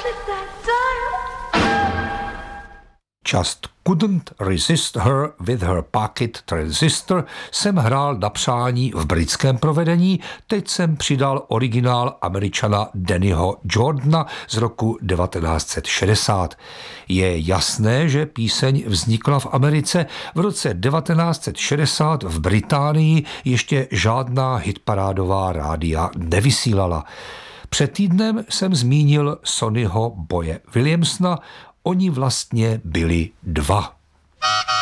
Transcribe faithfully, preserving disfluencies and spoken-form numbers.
Just couldn't resist her with her pocket transistor jsem hrál na přání v britském provedení, teď jsem přidal originál Američana Dannyho Jordana z roku devatenáct set šedesát. Je jasné, že píseň vznikla v Americe. V roce devatenáct set šedesát v Británii ještě žádná hitparádová rádia nevysílala. Před týdnem jsem zmínil Sonnyho Boye Williamsona, oni vlastně byli dva.